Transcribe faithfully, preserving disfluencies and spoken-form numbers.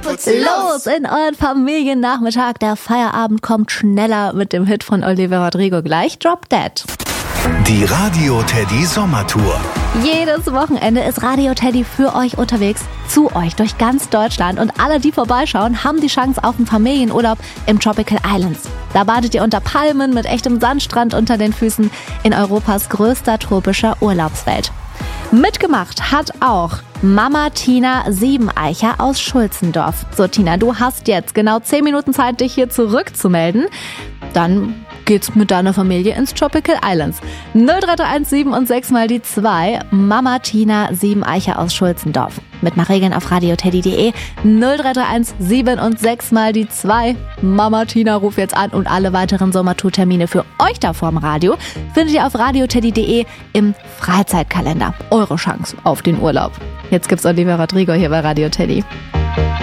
Los in euren Familiennachmittag. Der Feierabend kommt schneller mit dem Hit von Olivia Rodrigo. Gleich Drop Dead. Die Radio Teddy Sommertour. Jedes Wochenende ist Radio Teddy für euch unterwegs, zu euch durch ganz Deutschland. Und alle, die vorbeischauen, haben die Chance auf einen Familienurlaub im Tropical Islands. Da badet ihr unter Palmen mit echtem Sandstrand unter den Füßen in Europas größter tropischer Urlaubswelt. Mitgemacht hat auch Mama Tina Siebeneicher aus Schulzendorf. So Tina, du hast jetzt genau zehn Minuten Zeit, dich hier zurückzumelden. Dann geht's mit deiner Familie ins Tropical Islands. null drei drei eins sieben und sechs mal die zwei. Mama Tina Siebeneicher aus Schulzendorf. Mitmachregeln auf radioteddy punkt de. null drei drei eins sieben und sechs mal die zwei. Mama Tina ruft jetzt an und alle weiteren Sommertourtermine für euch da vorm Radio findet ihr auf radioteddy punkt de im Freizeitkalender. Eure Chance auf den Urlaub. Jetzt gibt's Olivia Rodrigo hier bei Radio Teddy.